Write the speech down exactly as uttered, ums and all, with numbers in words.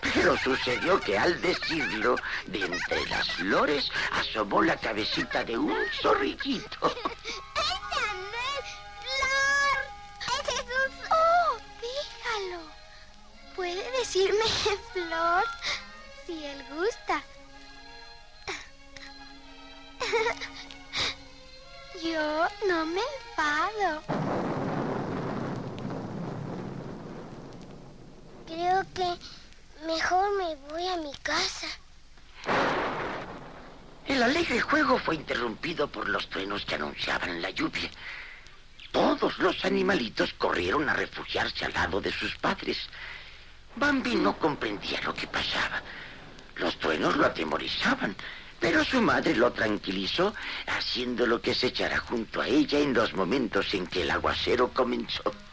Pero sucedió que al decirlo, de entre las flores asomó la cabecita de un zorrillito. ¡Esa no es Flor! ¡Ese es un... ¡Oh, déjalo! ¿Puede decirme Flor? Si él gusta. Yo no me enfado. Creo que mejor me voy a mi casa. El alegre juego fue interrumpido por los truenos que anunciaban la lluvia. Todos los animalitos corrieron a refugiarse al lado de sus padres. Bambi no comprendía lo que pasaba. Los truenos lo atemorizaban, pero su madre lo tranquilizó, haciéndolo que se echara junto a ella en los momentos en que el aguacero comenzó.